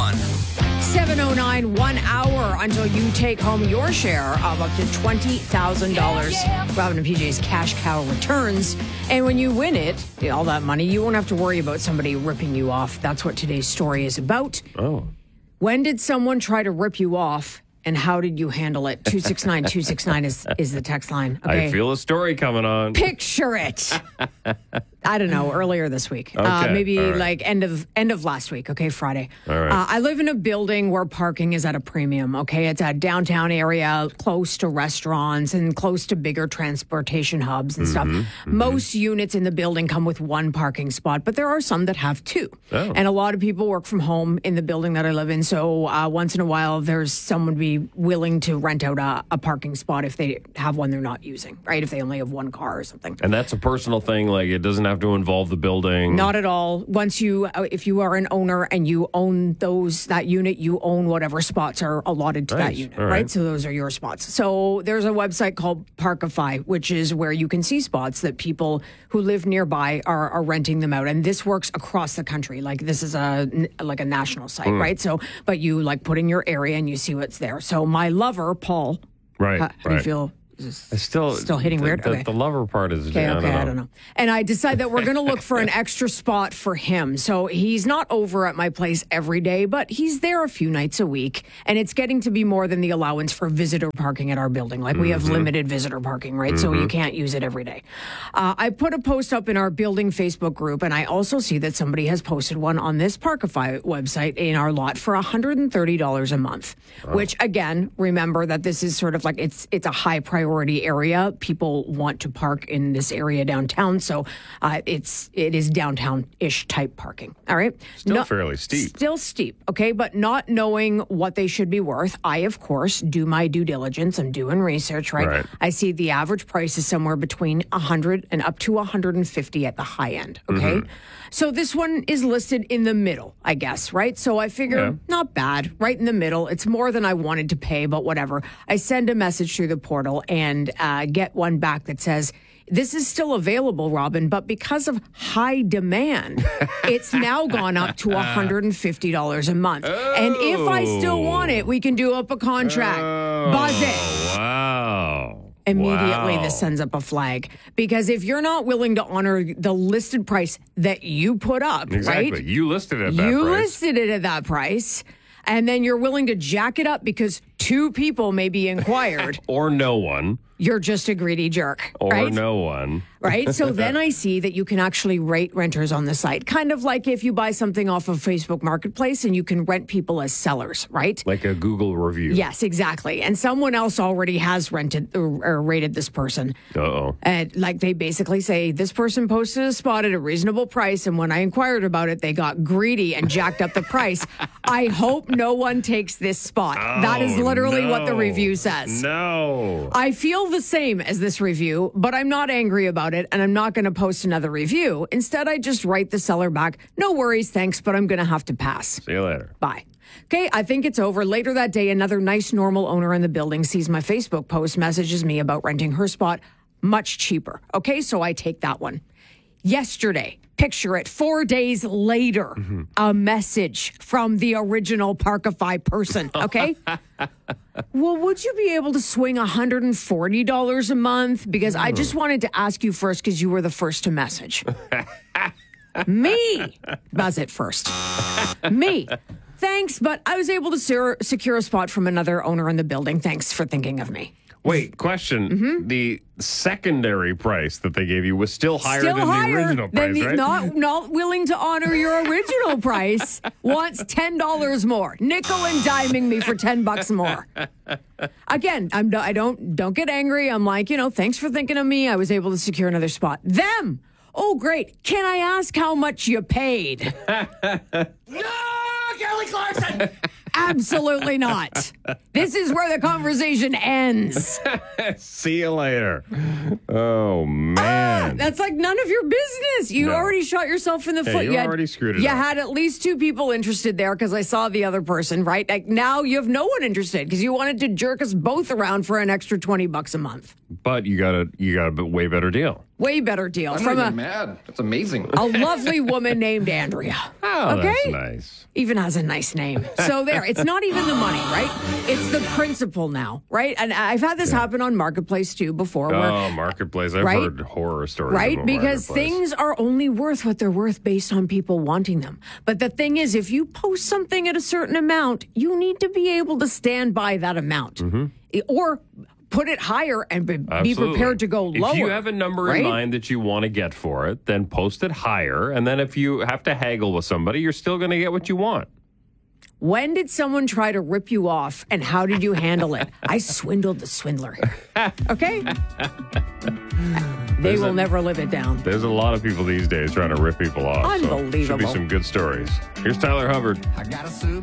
1. 7:09, 1 hour until you take home your share of up to $20,000. Robin and PJ's Cash Cow returns. And when you win it, all that money, you won't have to worry about somebody ripping you off. That's what today's story is about. Oh. When did someone try to rip you off? And how did you handle it? 269-269 is the text line. Okay. I feel a story coming on. Picture it. I don't know, earlier this week. Okay, Maybe all right. like end of last week, okay, Friday. All right. I live in a building where parking is at a premium, okay? It's a downtown area, close to restaurants and close to bigger transportation hubs and stuff. Most units in the building come with one parking spot, but there are some that have two. Oh. And a lot of people work from home in the building that I live in, so once in a while there's someone be willing to rent out a parking spot if they have one they're not using, right? If they only have one car or something. And that's a personal thing, like it doesn't have to involve the building. Not at all. Once if you are an owner and you own that unit, you own whatever spots are allotted to that Nice. unit, All right? right. So those are your spots. So there's a website called Parkify, which is where you can see spots that people who live nearby are renting them out. And this works across the country. Like this is a national site, right? So, but you like put in your area and you see what's there. So my lover, Paul, Right. how do you feel? It's still hitting weird? The, Okay. the lover part is. Okay, I don't know. And I decide that we're going to look for an extra spot for him. So he's not over at my place every day, but he's there a few nights a week. And it's getting to be more than the allowance for visitor parking at our building. Like we have limited visitor parking, right? So you can't use it every day. I put a post up in our building Facebook group, and I also see that somebody has posted one on this Parkify website in our lot for $130 a month, which again, remember that this is sort of like it's a high priority area. People want to park in this area downtown, so it is downtown-ish type parking. All right, Still fairly steep. Still steep, okay, but not knowing what they should be worth. I, of course, do my due diligence. I'm doing research, right? I see the average price is somewhere between $100 and up to $150 at the high end. Okay, so this one is listed in the middle, I guess, right? So I figure not bad, right in the middle. It's more than I wanted to pay, but whatever. I send a message through the portal and get one back that says, this is still available, Robin, but because of high demand, it's now gone up to $150 a month. And if I still want it, we can do up a contract. Buzz it. Wow. Immediately, Wow. this sends up a flag. Because if you're not willing to honor the listed price that you put up, Exactly. right? You listed it at that You price. listed it at that price. And then you're willing to jack it up because two people may be inquired. Or no one. You're just a greedy jerk, Or right? no one. Right? So then I see that you can actually rate renters on the site. Kind of like if you buy something off of Facebook Marketplace and you can rent people as sellers, right? Like a Google review. Yes, exactly. And someone else already has rented or rated this person. Uh-oh. And like they basically say, this person posted a spot at a reasonable price. And when I inquired about it, they got greedy and jacked up the price. I hope no one takes this spot. That is literally what the no. review says. No. I feel the same as this review, but I'm not angry about it, and I'm not going to post another review. Instead, I just write the seller back, no worries, thanks, but I'm going to have to pass. See you later. Bye. Okay, I think it's over. Later that day, another nice, normal owner in the building sees my Facebook post, messages me about renting her spot much cheaper. Okay, so I take that one. Yesterday, picture it, 4 days later, a message from the original Parkify person, okay? Well, would you be able to swing $140 a month? Because I just wanted to ask you first because you were the first to message. Me. Buzz it first. Me. Thanks, but I was able to secure a spot from another owner in the building. Thanks for thinking of me. Wait, question. Mm-hmm. The secondary price that they gave you was still higher Still than higher the original than price, right? not willing to honor your original price. Wants $10 more, nickel and diming me for $10 more. Again, I don't get angry. I'm like, thanks for thinking of me. I was able to secure another spot. Them. Oh, great. Can I ask how much you paid? No, Kelly Clarkson! Absolutely not. This is where the conversation ends. See you later. Oh, man. That's like none of your business. You already shot yourself in the foot. You already screwed it up. You had at least 2 people interested there because I saw the other person, right? Like now you have no one interested because you wanted to jerk us both around for an extra $20 a month. But you got a way better deal. Way better deal. I'm not even mad. That's amazing. A lovely woman named Andrea. Oh, okay? That's nice. Even has a nice name. So there, it's not even the money, right? It's the principle now, right? And I've had this happen on Marketplace too before. Marketplace. I've heard horror stories. Right? About because Marketplace. things are only worth what they're worth based on people wanting them. But the thing is, if you post something at a certain amount, you need to be able to stand by that amount. Or put it higher and be prepared to go lower. If you have a number in mind that you want to get for it, then post it higher. And then if you have to haggle with somebody, you're still going to get what you want. When did someone try to rip you off and how did you handle it? I swindled the swindler. Okay? They will never live it down. There's a lot of people these days trying to rip people off. Unbelievable. So should be some good stories. Here's Tyler Hubbard. I got a soup